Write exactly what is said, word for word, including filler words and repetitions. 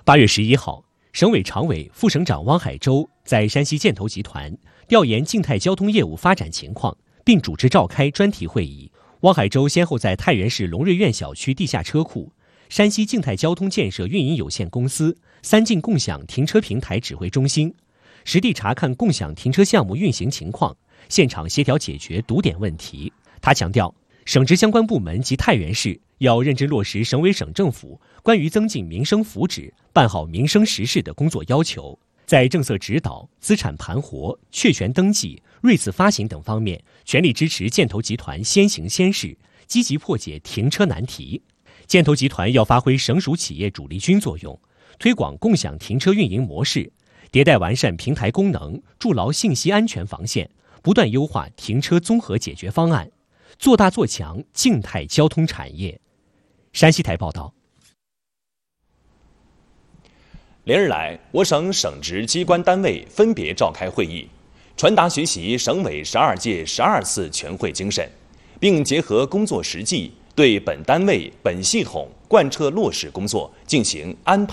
八月十一号，省委常委、副省长汪海洲在山西建投集团调研静态交通业务发展情况，并主持召开专题会议。汪海洲先后在太原市龙瑞苑小区地下车库、山西静态交通建设运营有限公司三静共享停车平台指挥中心实地查看共享停车项目运行情况，现场协调解决堵点问题。他强调，省直相关部门及太原市要认真落实省委省政府关于增进民生福祉、办好民生实事的工作要求，在政策指导、资产盘活、确权登记、锐刺发行等方面，全力支持建投集团先行先试，积极破解停车难题。建投集团要发挥省属企业主力军作用，推广共享停车运营模式，迭代完善平台功能，筑牢信息安全防线，不断优化停车综合解决方案，做大做强静态交通产业。山西台报道。 连日来，我省省直机关单位分别召开会议，传达学习省委十二届十二次全会精神，并结合工作实际，对本单位本系统贯彻落实工作进行安排